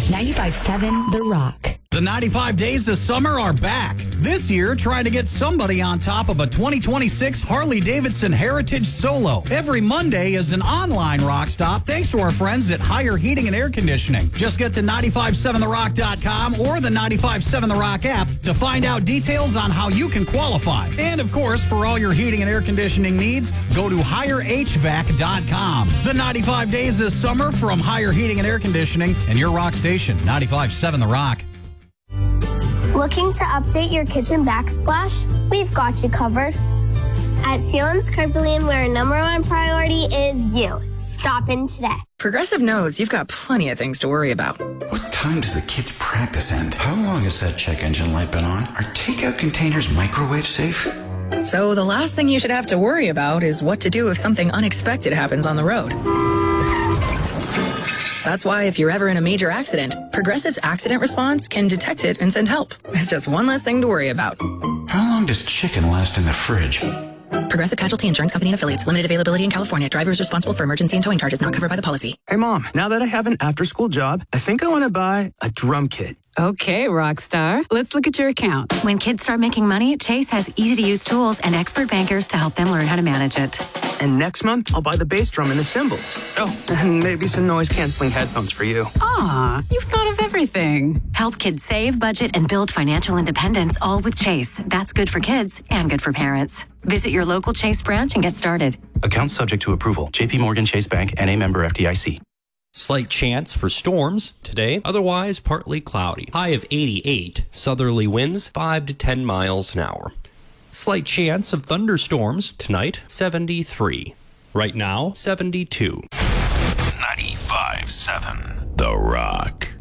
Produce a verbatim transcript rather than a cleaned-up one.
ninety-five seven The Rock. The ninety-five days of summer are back. This year, try to get somebody on top of a twenty twenty-six Harley-Davidson Heritage Solo. Every Monday is an online rock stop thanks to our friends at Higher Heating and Air Conditioning. Just get to nine five seven the rock dot com or the ninety-five seven The Rock app to find out details on how you can qualify. And, of course, for all your heating and air conditioning needs, go to higher h vac dot com. The ninety-five days of summer from Higher Heating and Air Conditioning and your rock station, ninety-five seven The Rock. Looking to update your kitchen backsplash? We've got you covered. At Sealands Carpelian, where our number one priority is you. Stop in today. Progressive knows you've got plenty of things to worry about. What time does the kids' practice end? How long has that check engine light been on? Are takeout containers microwave safe? So the last thing you should have to worry about is what to do if something unexpected happens on the road. That's why if you're ever in a major accident, Progressive's accident response can detect it and send help. It's just one less thing to worry about. How long does chicken last in the fridge? Progressive Casualty Insurance Company and Affiliates. Limited availability in California. Driver is responsible for emergency and towing charges not covered by the policy. Hey, Mom, now that I have an after-school job, I think I want to buy a drum kit. Okay, Rockstar. Let's look at your account. When kids start making money, Chase has easy-to-use tools and expert bankers to help them learn how to manage it. And next month, I'll buy the bass drum and the cymbals. Oh, and maybe some noise-canceling headphones for you. Aw, you've thought of everything. Help kids save, budget, and build financial independence, all with Chase. That's good for kids and good for parents. Visit your local Chase branch and get started. Account subject to approval. J P Morgan Chase Bank, N A member F D I C. Slight chance for storms today, otherwise partly cloudy. High of eighty-eight, southerly winds five to ten miles an hour. Slight chance of thunderstorms tonight, seventy-three. Right now, seventy-two. ninety-five seven The Rock.